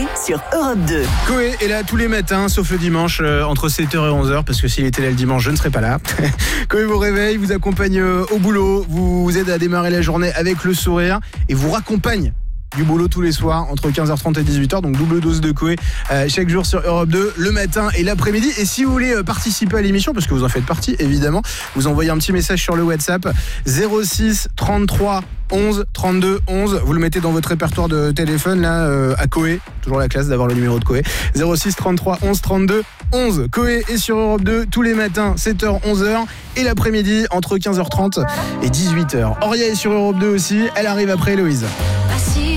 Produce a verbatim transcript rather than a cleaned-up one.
Coé sur Europe deux. Coé est là tous les matins, sauf le dimanche, euh, entre sept heures et onze heures, parce que s'il était là le dimanche, je ne serais pas là. Coé vous réveille, vous accompagne euh, au boulot, vous aide à démarrer la journée avec le sourire et vous raccompagne du boulot tous les soirs entre quinze heures trente et dix-huit heures, donc double dose de Coé euh, chaque jour sur Europe deux, le matin et l'après-midi. Et si vous voulez euh, participer à l'émission, parce que vous en faites partie évidemment, vous envoyez un petit message sur le WhatsApp zéro six trente-trois onze trente-deux onze. Vous le mettez dans votre répertoire de téléphone là euh, à Coé, toujours la classe d'avoir le numéro de Coé. zéro six trente-trois onze trente-deux onze. Coé est sur Europe deux tous les matins sept heures onze heures et l'après-midi entre quinze heures trente et dix-huit heures. Auria est sur Europe deux aussi, elle arrive après Héloïse.